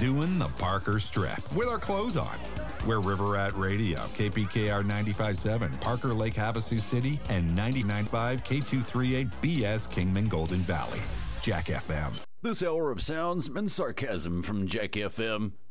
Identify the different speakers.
Speaker 1: doing the Parker Strip with our clothes on. We're River Rat Radio, KPKR 95.7, Parker Lake Havasu City, and 99.5 K238 BS Kingman Golden Valley. Jack FM.
Speaker 2: This hour of sounds and sarcasm from Jack FM